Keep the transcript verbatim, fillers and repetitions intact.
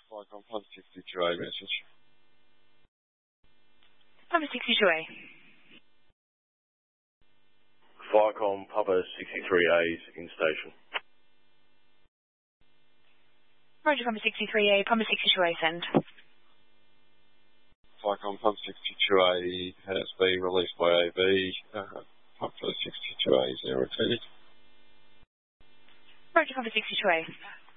Flycom Pump sixty-two A message. Papa sixty-two A. Flycom Papa sixty-three A's in station. Roger, Papa sixty-three A, Papa sixty-two A, send. Flycom Pump sixty-two A has been released by A V. Uh, Pump sixty-two A is now returning. Roger, Papa sixty-two A.